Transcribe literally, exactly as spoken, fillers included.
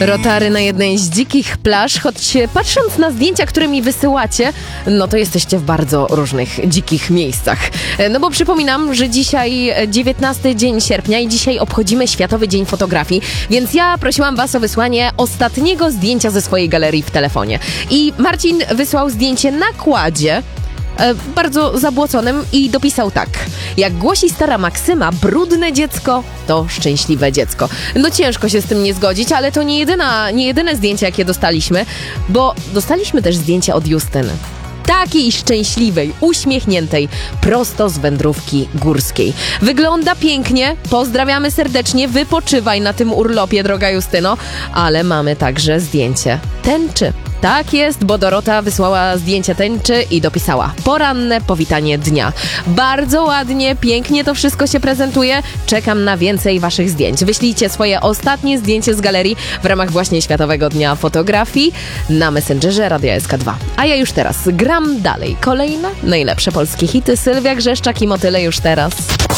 Rotary na jednej z dzikich plaż, choć patrząc na zdjęcia, które mi wysyłacie, no to jesteście w bardzo różnych dzikich miejscach. No bo przypominam, że dzisiaj dziewiętnasty dzień sierpnia i dzisiaj obchodzimy Światowy Dzień Fotografii, więc ja prosiłam was o wysłanie ostatniego zdjęcia ze swojej galerii w telefonie. I Marcin wysłał zdjęcie na kładzie, E, bardzo zabłoconym i dopisał tak: jak głosi stara maksyma, brudne dziecko to szczęśliwe dziecko. No ciężko się z tym nie zgodzić, ale to nie, jedyna, nie jedyne zdjęcie, jakie dostaliśmy, bo dostaliśmy też zdjęcie od Justyny. Takiej szczęśliwej, uśmiechniętej, prosto z wędrówki górskiej. Wygląda pięknie, pozdrawiamy serdecznie, wypoczywaj na tym urlopie, droga Justyno, ale mamy także zdjęcie tęczy. Tak jest, bo Dorota wysłała zdjęcie tęczy i dopisała: poranne powitanie dnia. Bardzo ładnie, pięknie to wszystko się prezentuje. Czekam na więcej waszych zdjęć. Wyślijcie swoje ostatnie zdjęcie z galerii w ramach właśnie Światowego Dnia Fotografii na Messengerze Radia S K dwa. A ja już teraz gram dalej. Kolejne najlepsze polskie hity. Sylwia Grzeszczak i Motyle już teraz.